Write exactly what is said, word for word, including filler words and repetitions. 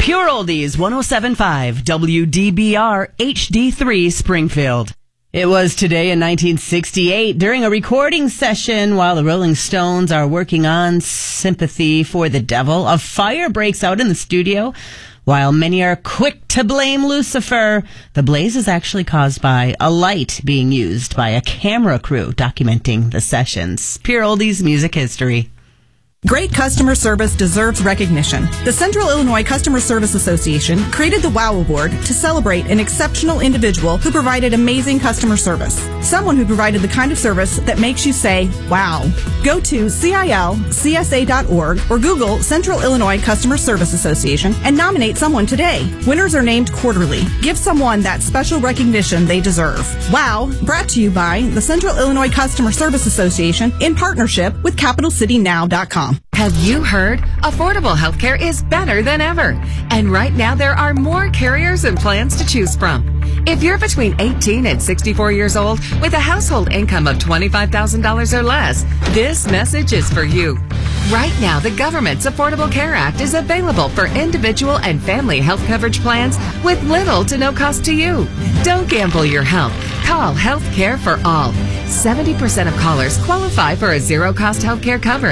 Pure Oldies, one oh seven point five, W D B R, H D three, Springfield. It was today in nineteen sixty-eight, during a recording session while the Rolling Stones are working on Sympathy for the Devil, a fire breaks out in the studio. While many are quick to blame Lucifer, the blaze is actually caused by a light being used by a camera crew documenting the sessions. Pure Oldies music history. Great customer service deserves recognition. The Central Illinois Customer Service Association created the WOW Award to celebrate an exceptional individual who provided amazing customer service. Someone who provided the kind of service that makes you say, wow. Go to C I L C S A dot org or Google Central Illinois Customer Service Association and nominate someone today. Winners are named quarterly. Give someone that special recognition they deserve. WOW, brought to you by the Central Illinois Customer Service Association in partnership with Capital City Now dot com. Have you heard? Affordable healthcare is better than ever. And right now there are more carriers and plans to choose from. If you're between eighteen and sixty-four years old with a household income of twenty-five thousand dollars or less, this message is for you. Right now, the government's Affordable Care Act is available for individual and family health coverage plans with little to no cost to you. Don't gamble your health. Call Health Care for All. seventy percent of callers qualify for a zero-cost health care coverage.